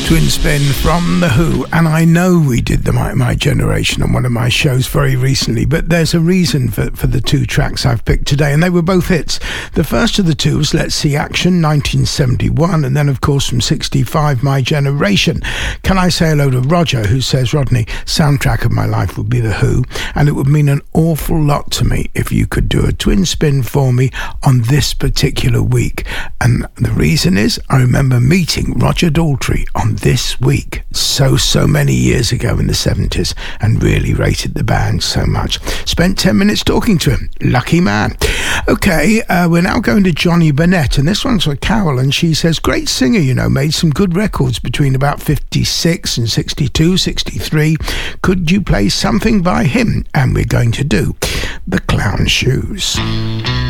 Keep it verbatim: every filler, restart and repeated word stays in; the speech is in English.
Twin Spin from The Who, and I know we did the My, My Generation on one of my shows very recently, but there's a reason for, for the two tracks I've picked today, and they were both hits. The first of the two was Let's See Action, nineteen seventy-one, and then of course from sixty-five, My Generation. Can I say hello to Roger, who says, Rodney, soundtrack of my life would be The Who, and it would mean an awful lot to me if you could do a twin spin for me on this particular week. And the reason is I remember meeting Roger Daltrey on This Week so so many years ago in the seventies and really rated the band so much. Spent ten minutes talking to him. Lucky man. Okay, uh, we're now going to Johnny Burnett, and this one's for Carol, and she says, great singer, you know, made some good records between about fifty-six and sixty-two, sixty-three. Could you play something by him? And we're going to do The Clown Shoes.